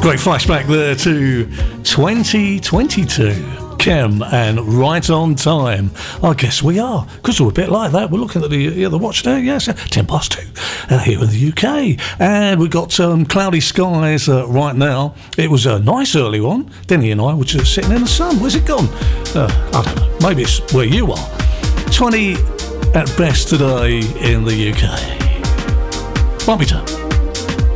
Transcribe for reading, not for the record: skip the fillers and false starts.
Great flashback there to 2022. Kem and Right on Time. I guess we are, because we're a bit like that. We're looking at the watch there. Yes, 10 past 2 here in the UK. And we've got cloudy skies right now. It was a nice early one. Denny and I were just sitting in the sun. Where's it gone? I don't know. Maybe it's where you are. 20 at best today in the UK. Bumpy time.